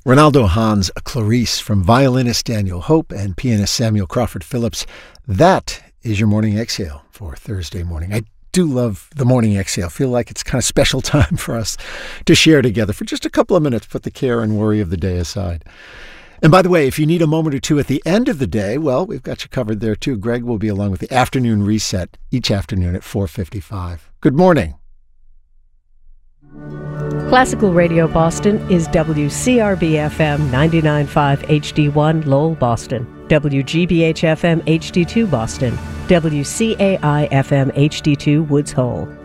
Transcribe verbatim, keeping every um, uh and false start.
Ronaldo Hans, a Clarice from violinist Daniel Hope and pianist Samuel Crawford Phillips. That is your morning exhale for Thursday morning. I do love the morning exhale. I feel like it's kind of special time for us to share together for just a couple of minutes, put the care and worry of the day aside. And by the way, if you need a moment or two at the end of the day, well, we've got you covered there too. Greg will be along with the afternoon reset each afternoon at four fifty-five. Good morning. Classical Radio Boston is W C R B F M ninety-nine point five H D one Lowell, Boston, W G B H F M H D two Boston, W C A I F M H D two Woods Hole.